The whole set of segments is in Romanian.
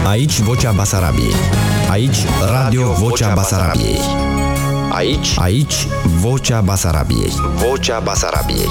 Aici Vocea Basarabiei. Aici Radio Vocea Basarabiei. Aici Vocea Basarabiei. Vocea Basarabiei.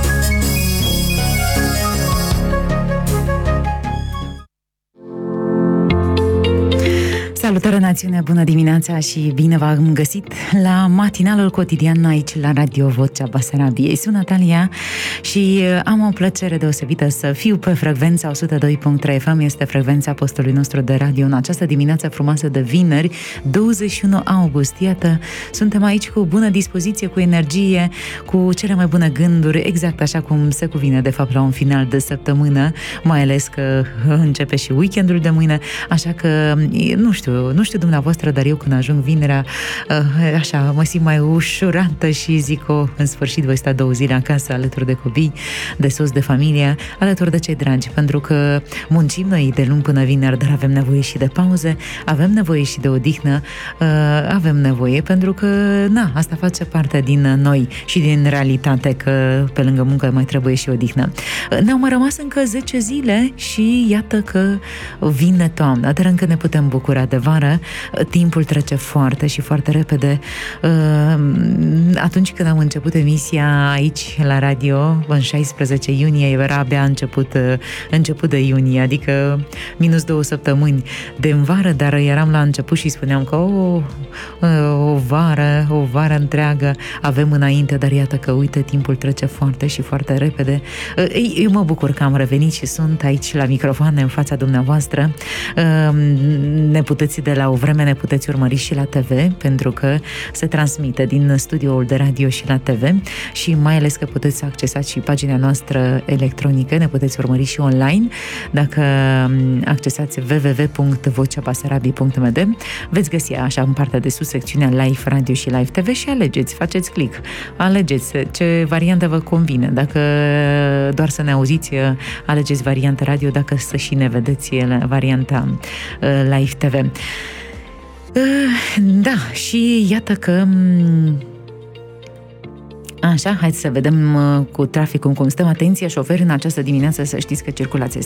Salutare națiune, bună dimineața și bine v-am găsit la matinalul cotidian aici la Radio Vocea Basarabiei. Sunt Natalia și am o plăcere deosebită să fiu pe frecvența 102.3 FM, este frecvența postului nostru de radio în această dimineață frumoasă de vineri, 21 august. Iată, suntem aici cu bună dispoziție, cu energie, cu cele mai bune gânduri, exact așa cum se cuvine de fapt la un final de săptămână, mai ales că începe și weekendul de mâine, așa că nu știu dumneavoastră, dar eu când ajung vinerea, așa, mă simt mai ușurată și zic, în sfârșit voi sta 2 zile acasă alături de copii, de soț, de familie, alături de cei dragi, pentru că muncim noi de luni până vineri, dar avem nevoie și de pauze, avem nevoie și de odihnă, avem nevoie, pentru că, asta face parte din noi și din realitate, că pe lângă muncă mai trebuie și odihnă. Ne-au mai rămas încă 10 zile și iată că vine toamna, dar încă ne putem bucura de vară. Timpul trece foarte și foarte repede. Atunci când am început emisia aici la radio, în 16 iunie, era abia început de iunie, adică minus 2 săptămâni de vară, dar eram la început și spuneam că o vară întreagă avem înainte, dar iată că, uite, timpul trece foarte și foarte repede. Eu mă bucur că am revenit și sunt aici la microfoane în fața dumneavoastră. De la o vreme ne puteți urmări și la TV, pentru că se transmite din studioul de radio și la TV și mai ales că puteți să accesați și pagina noastră electronică, ne puteți urmări și online. Dacă accesați www.voceabasarabiei.md, veți găsi așa în partea de sus secțiunea Live Radio și Live TV și faceți click, alegeți ce variantă vă convine. Dacă doar să ne auziți, alegeți varianta radio, dacă să și ne vedeți varianta Live TV. Da, și iată că așa, hai să vedem cu traficul cum stăm. Atenție, șoferi, în această dimineață să știți că circulația